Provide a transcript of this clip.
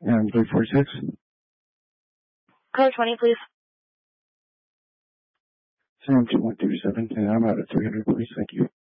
And 346. Color 20, please. Sam 2127, and I'm out at 300, please. Thank you.